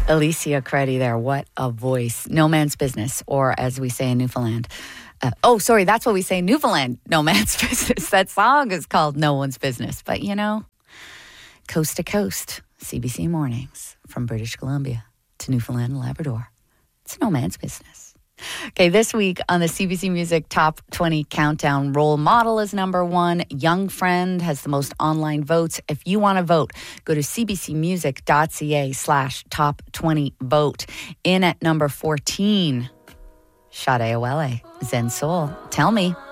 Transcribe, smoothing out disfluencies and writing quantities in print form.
Alicia Credi there. What a voice. No Man's Business, or as we say in Newfoundland. That's what we say in Newfoundland. No Man's Business. That song is called No One's Business. But, coast to coast, CBC Mornings from British Columbia to Newfoundland and Labrador. It's no man's business. Okay, this week on the CBC Music Top 20 Countdown, Role Model is number 1. Young Friend has the most online votes. If you want to vote, go to cbcmusic.ca/top20vote. In at number 14, Sade Awele, Zen Soul. Tell Me.